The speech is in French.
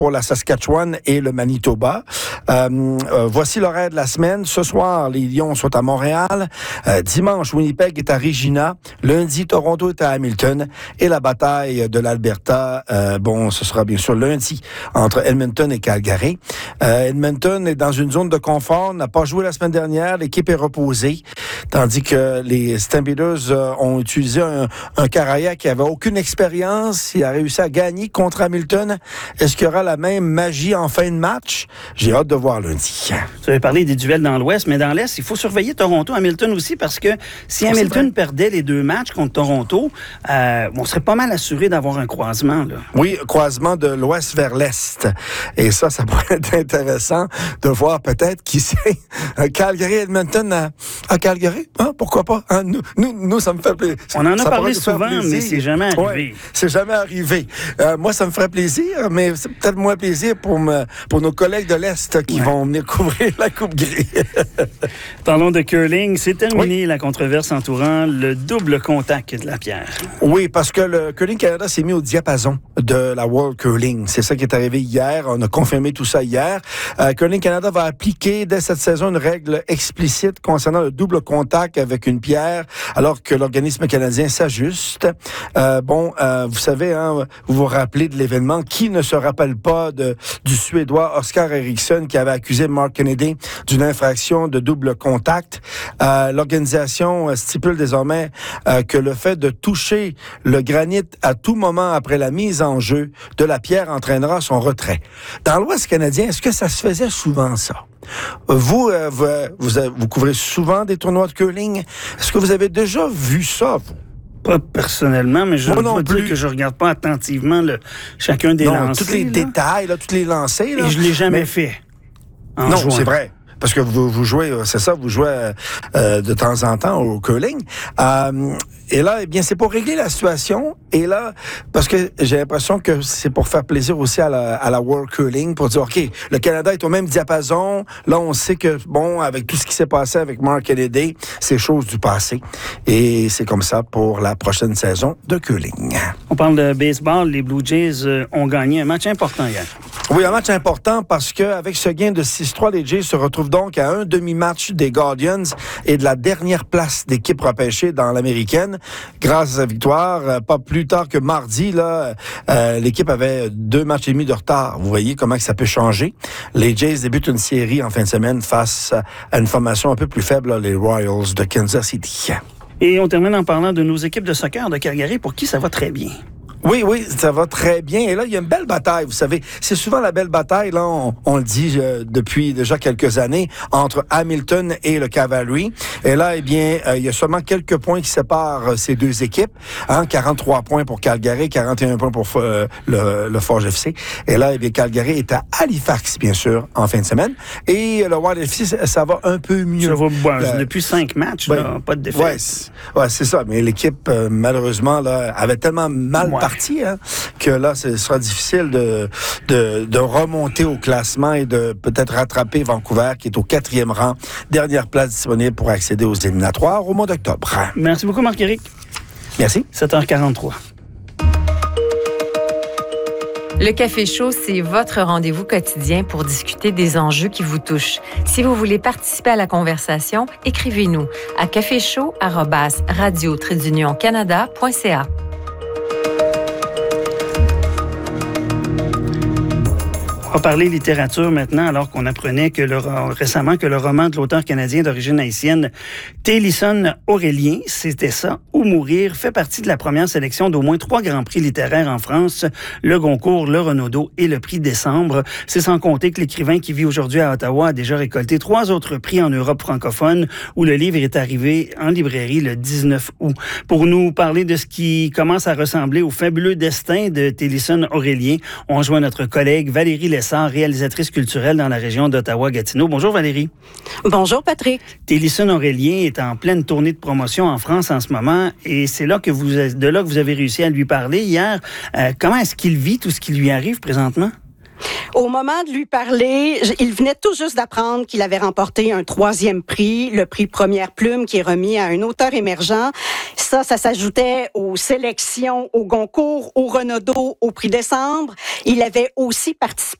pour la Saskatchewan et le Manitoba. Voici l'horaire de la semaine. Ce soir, les Lions sont à Montréal. Dimanche, Winnipeg est à Regina. Lundi, Toronto est à Hamilton. Et la bataille de l'Alberta, ce sera bien sûr lundi entre Edmonton et Calgary. Edmonton est dans une zone de confort, n'a pas joué la semaine dernière. L'équipe est reposée. Tandis que les Stampeders ont utilisé un carrière qui n'avait aucune expérience. Il a réussi à gagner contre Hamilton. Est-ce qu'il y aura la même magie en fin de match? J'ai hâte de voir lundi. Tu avais parlé des duels dans l'Ouest, mais dans l'Est, il faut surveiller Toronto-Hamilton aussi parce que si Hamilton perdait les 2 matchs contre Toronto, on serait pas mal assuré d'avoir un croisement. Là. Oui, croisement de l'Ouest vers l'Est. Et ça pourrait être intéressant de voir peut-être qui c'est. Calgary-Edmonton à Calgary. Hein? Pourquoi pas? Hein? Nous, ça me fait plaisir. On en a parlé souvent, mais c'est jamais arrivé. Ouais, c'est jamais arrivé. Moi, ça me ferait plaisir, mais c'est peut-être moins plaisir pour nos collègues de l'Est qui vont venir couvrir la Coupe Grey. Parlons de curling. C'est terminé la controverse entourant le double contact de la pierre. Oui, parce que le Curling Canada s'est mis au diapason de la World Curling. C'est ça qui est arrivé hier. On a confirmé tout ça hier. Curling Canada va appliquer dès cette saison une règle explicite concernant le double contact avec une pierre, alors que l'organisme canadien s'ajuste. Vous savez, vous vous rappelez de l'événement. Qui ne se rappelle pas du Suédois Oscar Eriksson qui avait accusé Mark Kennedy d'une infraction de double contact? L'organisation stipule désormais que le fait de toucher le granit à tout moment après la mise en jeu de la pierre entraînera son retrait. Dans l'Ouest canadien, est-ce que ça se faisait souvent, ça? Vous couvrez souvent des tournois de curling. Est-ce que vous avez déjà vu ça, vous? Pas personnellement, mais je dois dire que je regarde pas attentivement chacun des lancers. Tous les détails, tous les lancers. Et je l'ai jamais fait. Non, c'est vrai. Parce que vous jouez, c'est ça, vous jouez de temps en temps au curling. Et là, c'est pour régler la situation. Et là, parce que j'ai l'impression que c'est pour faire plaisir aussi à la World Curling, pour dire, OK, le Canada est au même diapason. Là, on sait que, avec tout ce qui s'est passé avec Mark Kennedy, c'est chose du passé. Et c'est comme ça pour la prochaine saison de curling. On parle de baseball. Les Blue Jays ont gagné un match important hier. Oui, un match important parce qu'avec ce gain de 6-3, les Jays se retrouvent donc à un demi-match des Guardians et de la dernière place d'équipe repêchée dans l'américaine. Grâce à sa victoire, pas plus tard que mardi, l'équipe avait 2 matchs et demi de retard. Vous voyez comment que ça peut changer. Les Jays débutent une série en fin de semaine face à une formation un peu plus faible, les Royals de Kansas City. Et on termine en parlant de nos équipes de soccer de Calgary, pour qui ça va très bien. Oui, ça va très bien. Et là, il y a une belle bataille, vous savez. C'est souvent la belle bataille, là, on le dit depuis déjà quelques années, entre Hamilton et le Cavalry. Et là, il y a seulement quelques points qui séparent ces deux équipes. 43 points pour Calgary, 41 points pour le Forge FC. Et là, Calgary est à Halifax, bien sûr, en fin de semaine. Et le Wild FC, ça va un peu mieux. Ça va depuis 5 matchs, pas de défaite. Ouais, c'est ça. Mais l'équipe, malheureusement, là, avait tellement mal parti, que là, ce sera difficile de remonter au classement et de peut-être rattraper Vancouver, qui est au 4e rang. Dernière place disponible pour accéder aux éliminatoires au mois d'octobre. Merci beaucoup, Marc-Éric. Merci. 7h43. Le Café Chaud, c'est votre rendez-vous quotidien pour discuter des enjeux qui vous touchent. Si vous voulez participer à la conversation, écrivez-nous à caféchaud@radio-canada.ca. On va parler littérature maintenant, alors qu'on apprenait récemment que le roman de l'auteur canadien d'origine haïtienne, Télisson Aurélien, c'était ça, Ou mourir, fait partie de la première sélection d'au moins 3 grands prix littéraires en France, le Goncourt, le Renaudot et le prix Décembre. C'est sans compter que l'écrivain qui vit aujourd'hui à Ottawa a déjà récolté 3 autres prix en Europe francophone, où le livre est arrivé en librairie le 19 août. Pour nous parler de ce qui commence à ressembler au fabuleux destin de Télisson Aurélien, on rejoint notre collègue Valérie Lessard, réalisatrice culturelle dans la région d'Ottawa-Gatineau. Bonjour Valérie. Bonjour Patrick. Télisson Aurélien est en pleine tournée de promotion en France en ce moment et c'est là que vous avez réussi à lui parler hier. Comment est-ce qu'il vit tout ce qui lui arrive présentement? Au moment de lui parler, il venait tout juste d'apprendre qu'il avait remporté un 3e prix, le prix Première Plume, qui est remis à un auteur émergent. Ça s'ajoutait aux sélections, au Goncourt, au Renaudot, au prix Décembre. Il avait aussi participé